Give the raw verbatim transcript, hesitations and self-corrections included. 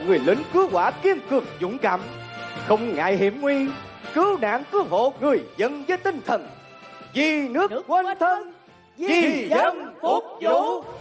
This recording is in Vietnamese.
người lính cứu hỏa kiên cường dũng cảm, không ngại hiểm nguy, cứu nạn cứu hộ người dân với tinh thần vì nước quên thân, vì dân phục vụ.